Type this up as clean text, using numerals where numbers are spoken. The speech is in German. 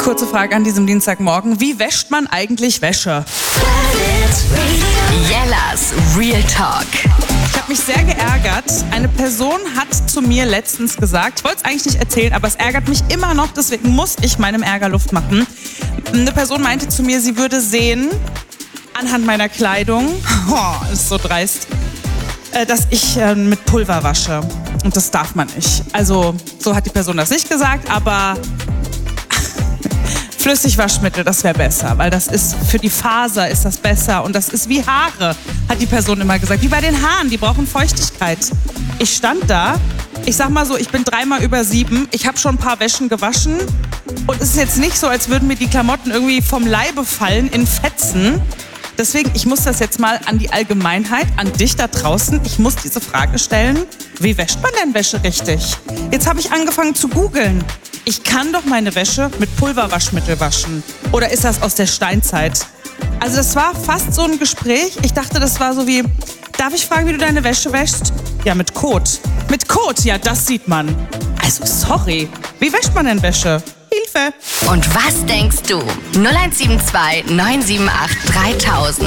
Kurze Frage an diesem Dienstagmorgen. Wie wäscht man eigentlich Wäsche? Jellas Real Talk. Ich habe mich sehr geärgert. Eine Person hat zu mir letztens gesagt, ich wollte es eigentlich nicht erzählen, aber es ärgert mich immer noch, deswegen muss ich meinem Ärger Luft machen. Eine Person meinte zu mir, sie würde sehen, anhand meiner Kleidung, ist so dreist, dass ich mit Pulver wasche. Und das darf man nicht. Also, so hat die Person das nicht gesagt, aber Flüssigwaschmittel, das wäre besser, weil das ist, für die Faser ist das besser und das ist wie Haare, hat die Person immer gesagt. Wie bei den Haaren, die brauchen Feuchtigkeit. Ich stand da, ich sag mal so, ich bin 3 über 7, ich habe schon ein paar Wäschen gewaschen und es ist jetzt nicht so, als würden mir die Klamotten irgendwie vom Leibe fallen in Fetzen. Deswegen, ich muss das jetzt mal an die Allgemeinheit, an dich da draußen, ich muss diese Frage stellen, wie wäscht man denn Wäsche richtig? Jetzt habe ich angefangen zu googeln. Ich kann doch meine Wäsche mit Pulverwaschmittel waschen. Oder ist das aus der Steinzeit? Also das war fast so ein Gespräch. Ich dachte, das war so wie, darf ich fragen, wie du deine Wäsche wäschst? Ja, mit Kot. Mit Kot, ja, das sieht man. Also sorry, wie wäscht man denn Wäsche? Hilfe! Und was denkst du? 0172 978 3000.